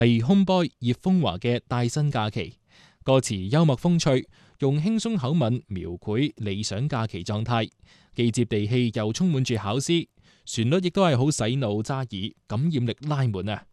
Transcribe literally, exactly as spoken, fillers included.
係 Homeboy 葉風華嘅帶薪假期，歌詞幽默風趣，用輕鬆口吻描繪理想假期狀態，既接地氣又充滿住巧思，旋律亦都係好洗腦揸耳，感染力拉滿啊！